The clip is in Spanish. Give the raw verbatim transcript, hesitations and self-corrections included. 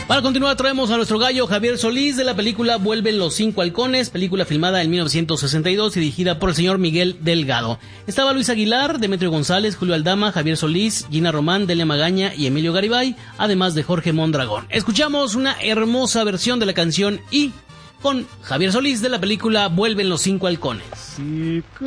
Para continuar traemos a nuestro gallo Javier Solís de la película Vuelven los Cinco Halcones, película filmada en mil novecientos sesenta y dos y dirigida por el señor Miguel Delgado. Estaba Luis Aguilar, Demetrio González, Julio Aldama, Javier Solís, Gina Román, Delia Magaña y Emilio Garibay, además de Jorge Mondragón. Escuchamos una hermosa versión de la canción Y con Javier Solís de la película Vuelven los Cinco Halcones. Sí,